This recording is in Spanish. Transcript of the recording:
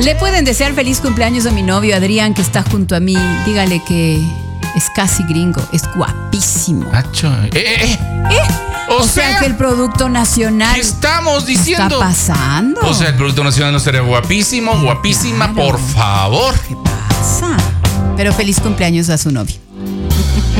Le pueden desear feliz cumpleaños a mi novio Adrián, que está junto a mí. Dígale que es casi gringo, es guapísimo. Nacho. O sea que el Producto Nacional. ¿Qué estamos diciendo? Está pasando. O sea, el Producto Nacional no sería guapísimo, guapísima, Claro. por favor. ¿Qué pasa? Pero feliz cumpleaños a su novio.